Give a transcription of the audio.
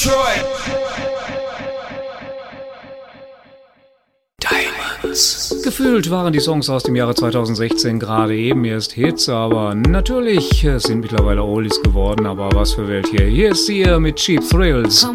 Detroit. Gefühlt waren die Songs aus dem Jahre 2016 gerade eben erst Hits, aber natürlich sind mittlerweile Oldies geworden, aber was für Welt hier. Hier ist sie mit Cheap Thrills.